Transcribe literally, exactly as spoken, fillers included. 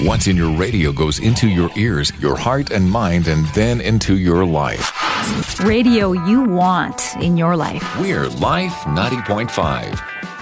What's in your radio goes into your ears, your heart and mind, and then into your life. Radio you want in your life. We're Life ninety point five.